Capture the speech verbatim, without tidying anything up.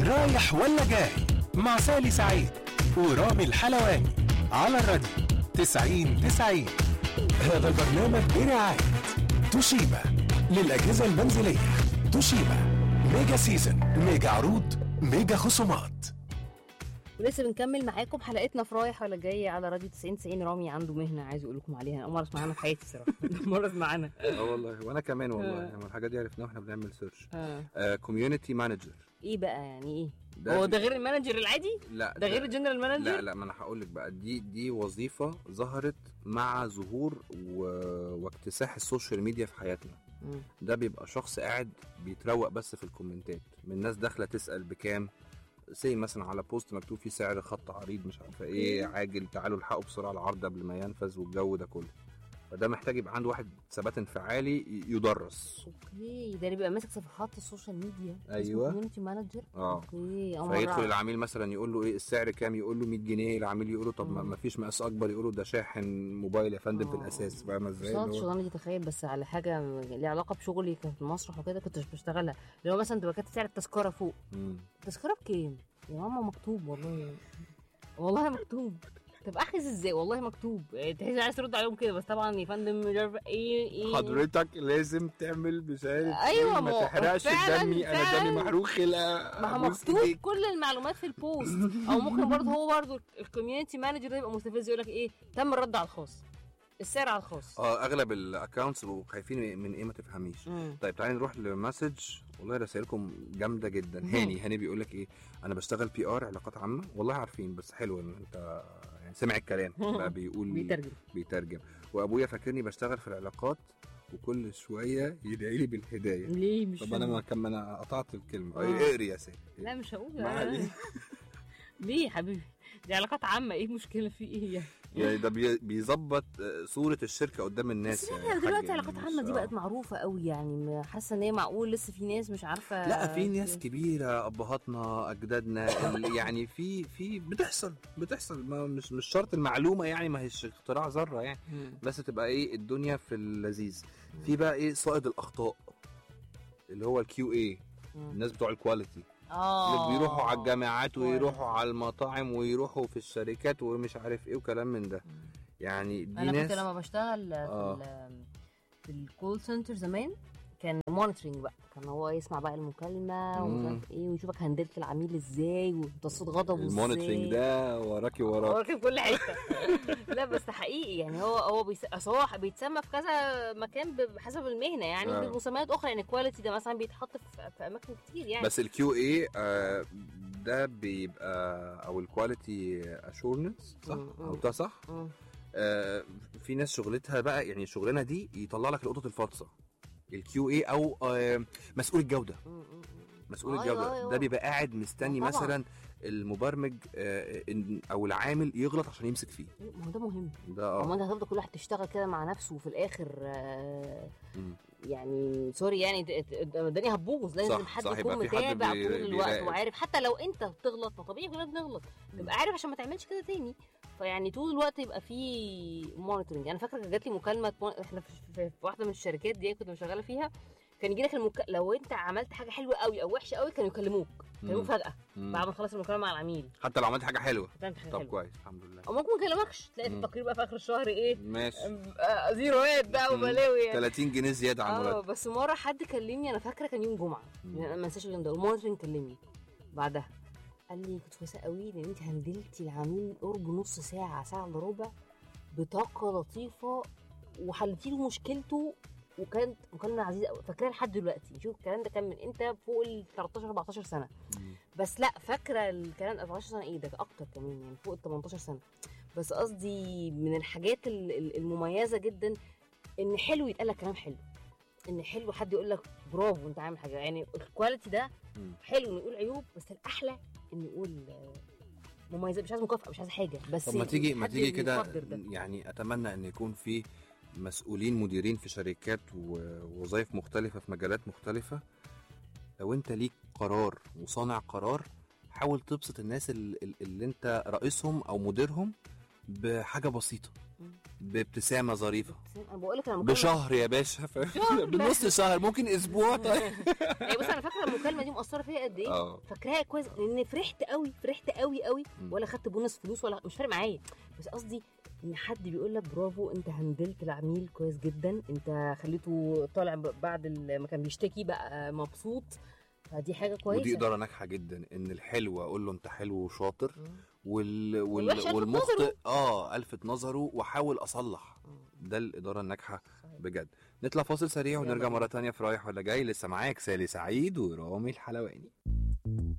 رايح ولا جاي مع سالي سعيد ورامي الحلواني على الراديو تسعين تسعين. هذا البرنامج برعاية توشيبا للأجهزة المنزلية. توشيبا ميجا سيزن، ميجا عروض، ميجا خصومات. ولسه بنكمل معاكم حلقتنا في رايح ولا جاي على راديو تسعين تسعين. رامي عنده مهنه عايز اقول لكم عليها، اول مره اسمعها في حياتي صراحه. مره اسمعها اه والله، وانا كمان والله. يعني الحاجات دي عرفناها واحنا بنعمل سيرش. كوميونتي مانجر. ايه بقى يعني ايه ده هو؟ ده غير المانجر العادي؟ لا، ده غير الجنرال مانجر. لا لا، ما انا هقول لك بقى. دي دي وظيفه ظهرت مع ظهور و... واكتساح السوشيال ميديا في حياتنا. مم. ده بيبقى شخص قاعد بيتروق بس في الكومنتات، من الناس داخله تسال بكام، سي مثلا على بوست مكتوب فيه سعر خط عريض مش عارفه ايه، عاجل تعالوا الحقوا بسرعه العرض قبل ما ينفذ، والجو ده كله. فده محتاج يبقى عنده واحد ثبات انفعالي يدرس. اوكي، ده اللي بيبقى ماسك صفحات السوشيال ميديا. ايوه، كوميونتي مانجر. اه اوكي، فيدخل العميل مثلا يقول له ايه السعر كام، يقول له مية جنيه، العميل يقول له طب ما فيش مقاس اكبر، يقول له ده شاحن موبايل يا فندم. أوه. في الاساس فاهم ازاي؟ صوت شغلانه دي، تخيل بس على حاجه ليها علاقه بشغلي كانت في المسرح وكده، كنت بشتغلها. اللي هو مثلا تبقى كانت سعر التذكره فوق. امم التذكره بكام يا ماما؟ مكتوب والله، والله مكتوب. طب احجز ازاي؟ والله مكتوب. تحس عايز ترد عليهم كده، بس طبعا يا فندم ايه ايه حضرتك لازم تعمل مش عارف. ايوه، ما تحرقش دمي، انا دمي محروق خلقه. ما هو مكتوب كل المعلومات في البوست. او ممكن برضه هو برضه الكوميونتي مانجر ده يبقى مستفز، يقول لك ايه تم الرد على الخاص، السعر على الخاص. اه اغلب الاكونتس بيبقوا خايفين من ايه ما تفهميش. مم. طيب تعالي نروح لمسج. والله رسائلكم جامده جدا. هاني هاني بيقول لك ايه، انا بشتغل بي ار علاقات عامه. والله عارفين، بس حلو ان انت يعني سمع الكلام بقى بيقول بيترجم بيترجم. وابويا فاكرني بشتغل في العلاقات وكل شويه يدعي لي بالهدايه. ليه مش طب انا ما كم انا قطعت الكلمه. آه. اقري يا سيدي. لا مش هقول. ليه يا حبيبي؟ دي علاقات عامه، ايه المشكله في ايه يعني؟ يعني ده بيظبط صوره الشركه قدام الناس. بس يعني دلوقتي علاقات عامه دي بقت معروفه قوي، يعني حاسه ان هي معقول لسه في ناس مش عارفه. لا، في ناس كبيره، ابهاتنا اجدادنا يعني في في بتحصل بتحصل ما مش مش شرط المعلومه يعني، ما هيش اختراع ذره يعني. بس تبقى ايه الدنيا في اللذيذ. في بقى ايه صائد الاخطاء اللي هو الكيو اي، الناس بتوع الكواليتي. اه اللي بيروحوا على الجامعات ويروحوا على المطاعم ويروحوا في الشركات ومش عارف ايه وكلام من ده. يعني دي انا ناس. كنت لما بشتغل آه. في في الكول سنتر زمان كان مونيتورنج بقى، كان هو يسمع بقى المكالمه ومش عارف ايه ويشوفك هندلت العميل ازاي وتصفيت غضبه ازاي. المونيتورنج ده وراكي وراكي وراكي في كل حته. لا بس حقيقي يعني هو هو بيس... هو بيتسمى في كذا مكان بحسب المهنه يعني. آه. بمسميات اخرى يعني كواليتي ده مثلا بيتحط في, في اماكن كتير يعني. بس الكيو اي آه ده بيبقى او الكواليتي اشورنس صح او ده صح. آه في ناس شغلتها بقى يعني شغلنا دي يطلع لك القطط الفاطسه. الكيو اي او آه مسؤول الجوده. مسؤول آه الجوده آه ده بيبقى قاعد مستني مثلا المبرمج آه او العامل يغلط عشان يمسك فيه. ما هو ده مهم. ده اه ما انت هتفضل كل واحد تشتغل كده مع نفسه وفي الاخر آه يعني سوري يعني الدنيا هتبوظ. لازم حد يكون متابع طول الوقت وعارف. حتى لو انت بتغلط طبيعي كلنا بنغلط، تبقى عارف عشان ما تعملش كده تاني. فيعني طول الوقت يبقى في مونيتورنج. انا فاكره جات لي مكالمه احنا في واحده من الشركات دي كنت شغاله فيها، كان يجي لك المك... لو انت عملت حاجه حلوه قوي او وحشه قوي كانوا يكلموك يكلموك فجاه بعد ما تخلص المكالمه مع العميل. حتى لو عملت حاجه حلوه حاجة طب حلوة. كويس الحمد لله. او ممكن ما يكلمكش تلاقي في التقرير بقى في اخر الشهر ايه ماشي آه زيروات بقى وبلاوي يعني ثلاثين جنيه زياده عن المرتب. اه بس مره حد كلمني، انا فاكره كان يوم جمعه يعني ما انساش اليوم ده. المونيتورنج كلمني بعدها قال لي كنت كويسه قوي لان انت هندلتي العميل قرب نص ساعه ساعه الا ربع بطاقه لطيفه وحلتي له مشكلته، وكانت مكالمه عزيزه قوي. فاكراها لحد دلوقتي. شوف الكلام ده كان من انت فوق ال تلتاشر اربعتاشر سنه. مم. بس لا فاكره الكلام اربعتاشر سنه ايه ده اكتر كمان يعني فوق ال تمنتاشر سنه. بس قصدي من الحاجات المميزه جدا ان حلو يتقال لك كلام حلو، ان حلو حد يقول لك برافو انت عامل حاجه يعني. الكواليتي ده حلو نقول عيوب، بس الاحلى ان نقول مميزات. مش عايز مكافاه مش عايز حاجه بس. طب ما تيجي ما تيجي كده يعني اتمنى ان يكون في مسؤولين مديرين في شركات ووظائف مختلفه في مجالات مختلفه. لو انت ليك قرار وصانع قرار حاول تبسط الناس اللي, اللي انت رئيسهم او مديرهم بحاجه بسيطه. بابتسامه ظريفه، انا بقول لك انا بشهر يا باشا، بنص شهر، ممكن اسبوع. طيب يعني بص انا فاكره المكالمه دي مؤثره فيا قد ايه، فاكراها كويس لان فرحت قوي فرحت قوي قوي، ولا خدت بونص فلوس ولا مش فارق معايا، بس قصدي ان حد بيقول لك برافو انت هندلت العميل كويس جدا، انت خليته طالع بعد ما كان بيشتكي بقى مبسوط، فدي حاجه كويسه. ودي اداره ناجحه جدا، ان الحلو اقول له انت حلو وشاطر، وال... وال... والمخطئ اه الفت نظره واحاول اصلح. ده الاداره الناجحه بجد. نطلع فاصل سريع ونرجع مره تانية في رايح ولا جاي. لسه معاك سالي سعيد ورامي الحلواني.